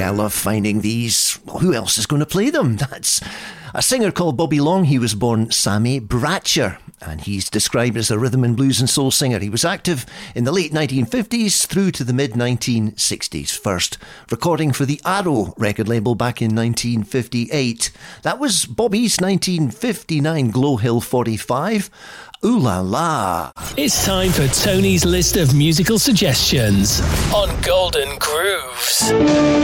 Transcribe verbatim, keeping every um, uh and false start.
I love finding these. Well, who else is going to play them? That's a singer called Bobby Long. He was born Sammy Bratcher, and he's described as a rhythm and blues and soul singer. He was active in the late nineteen fifties through to the mid nineteen sixties, first recording for the Arrow record label back in nineteen fifty-eight. That was Bobby's nineteen fifty-nine Glow Hill forty-five. Ooh la la. It's time for Tony's list of musical suggestions on Golden Grooves.